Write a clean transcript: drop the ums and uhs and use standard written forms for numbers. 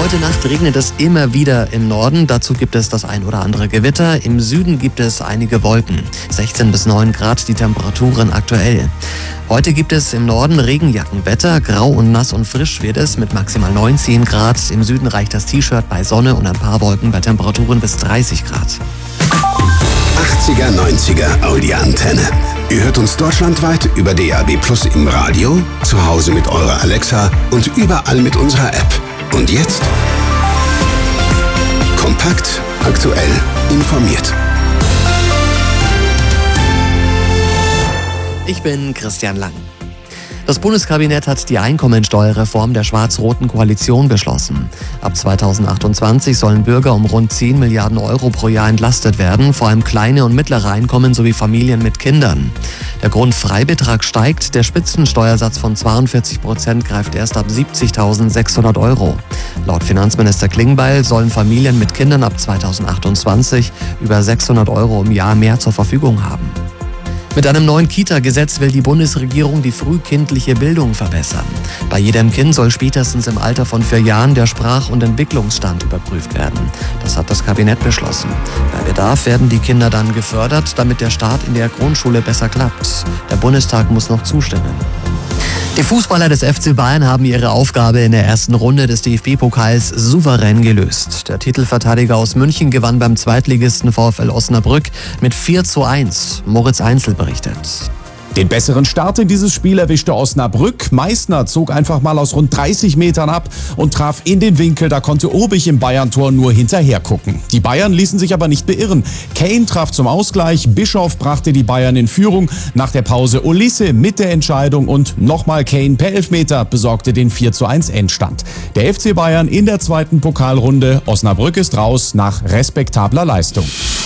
Heute Nacht regnet es immer wieder im Norden. Dazu gibt es das ein oder andere Gewitter. Im Süden gibt es einige Wolken. 16 bis 9 Grad die Temperaturen aktuell. Heute gibt es im Norden Regenjackenwetter. Grau und nass und frisch wird es mit maximal 19 Grad. Im Süden reicht das T-Shirt bei Sonne und ein paar Wolken bei Temperaturen bis 30 Grad. 80er, 90er Audi-Antenne. Ihr hört uns deutschlandweit über DAB+ im Radio, zu Hause mit eurer Alexa und überall mit unserer App. Und jetzt? Kompakt, aktuell, informiert. Ich bin Christian Lang. Das Bundeskabinett hat die Einkommensteuerreform der schwarz-roten Koalition beschlossen. Ab 2028 sollen Bürger um rund 10 Milliarden Euro pro Jahr entlastet werden, vor allem kleine und mittlere Einkommen sowie Familien mit Kindern. Der Grundfreibetrag steigt, der Spitzensteuersatz von 42% greift erst ab 70.600 Euro. Laut Finanzminister Klingbeil sollen Familien mit Kindern ab 2028 über 600 Euro im Jahr mehr zur Verfügung haben. Mit einem neuen Kita-Gesetz will die Bundesregierung die frühkindliche Bildung verbessern. Bei jedem Kind soll spätestens im Alter von 4 Jahren der Sprach- und Entwicklungsstand überprüft werden. Das hat das Kabinett beschlossen. Bei Bedarf werden die Kinder dann gefördert, damit der Start in der Grundschule besser klappt. Der Bundestag muss noch zustimmen. Die Fußballer des FC Bayern haben ihre Aufgabe in der ersten Runde des DFB-Pokals souverän gelöst. Der Titelverteidiger aus München gewann beim Zweitligisten VfL Osnabrück mit 4:1. Moritz Einzel berichtet. Den besseren Start in dieses Spiel erwischte Osnabrück. Meissner zog einfach mal aus rund 30 Metern ab und traf in den Winkel. Da konnte Obich im Bayern-Tor nur hinterher gucken. Die Bayern ließen sich aber nicht beirren. Kane traf zum Ausgleich, Bischof brachte die Bayern in Führung. Nach der Pause Olise mit der Entscheidung und nochmal Kane per Elfmeter besorgte den 4:1 Endstand. Der FC Bayern in der zweiten Pokalrunde. Osnabrück ist raus nach respektabler Leistung.